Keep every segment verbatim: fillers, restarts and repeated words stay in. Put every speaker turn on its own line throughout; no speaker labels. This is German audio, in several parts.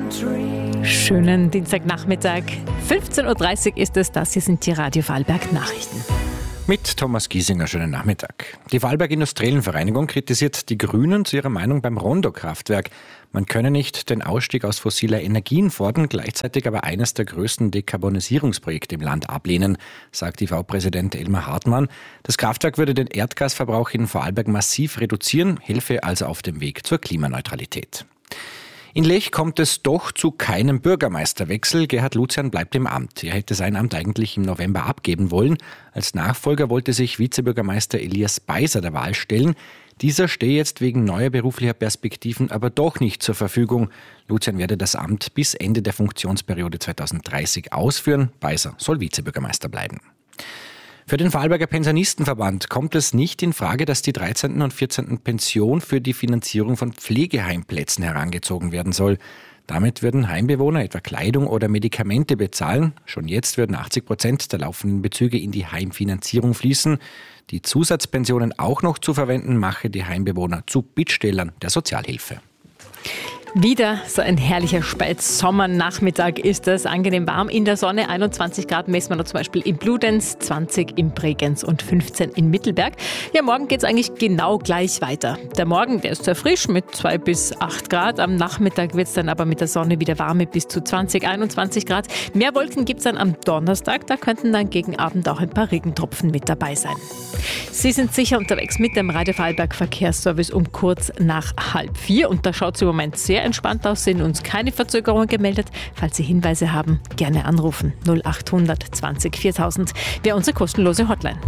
Schönen Dienstagnachmittag. fünfzehn Uhr dreißig ist es, das hier sind die Radio Vorarlberg Nachrichten.
Mit Thomas Giesinger, schönen Nachmittag. Die Vorarlberg Industriellenvereinigung kritisiert die Grünen zu ihrer Meinung beim Rondo-Kraftwerk. Man könne nicht den Ausstieg aus fossiler Energien fordern, gleichzeitig aber eines der größten Dekarbonisierungsprojekte im Land ablehnen, sagt I V-Präsident Elmar Hartmann. Das Kraftwerk würde den Erdgasverbrauch in Vorarlberg massiv reduzieren, helfe also auf dem Weg zur Klimaneutralität. In Lech kommt es doch zu keinem Bürgermeisterwechsel. Gerhard Luzian bleibt im Amt. Er hätte sein Amt eigentlich im November abgeben wollen. Als Nachfolger wollte sich Vizebürgermeister Elias Beiser der Wahl stellen. Dieser stehe jetzt wegen neuer beruflicher Perspektiven aber doch nicht zur Verfügung. Luzian werde das Amt bis Ende der Funktionsperiode zweitausenddreißig ausführen. Beiser soll Vizebürgermeister bleiben. Für den Vorarlberger Pensionistenverband kommt es nicht in Frage, dass die dreizehnte und vierzehnte Pension für die Finanzierung von Pflegeheimplätzen herangezogen werden soll. Damit würden Heimbewohner etwa Kleidung oder Medikamente bezahlen. Schon jetzt würden achtzig Prozent der laufenden Bezüge in die Heimfinanzierung fließen. Die Zusatzpensionen auch noch zu verwenden, mache die Heimbewohner zu Bittstellern der Sozialhilfe.
Wieder so ein herrlicher Spätsommernachmittag ist es. Angenehm warm in der Sonne. einundzwanzig Grad messen wir noch zum Beispiel in Bludenz, zwanzig in Bregenz und fünfzehn in Mittelberg. Ja, morgen geht es eigentlich genau gleich weiter. Der Morgen, der ist sehr frisch mit zwei bis acht Grad. Am Nachmittag wird es dann aber mit der Sonne wieder warm mit bis zu zwanzig, einundzwanzig Grad. Mehr Wolken gibt es dann am Donnerstag. Da könnten dann gegen Abend auch ein paar Regentropfen mit dabei sein. Sie sind sicher unterwegs mit dem Radio Vorarlberg Verkehrsservice um kurz nach halb vier. Und da schaut es im Moment sehr entspannt aus, sind uns keine Verzögerungen gemeldet. Falls Sie Hinweise haben, gerne anrufen. null acht hundert zwanzig viertausend wäre unsere kostenlose Hotline.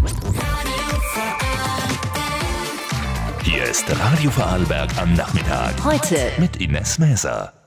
Hier ist Radio Vorarlberg am Nachmittag.
Heute
mit Ines Mäser.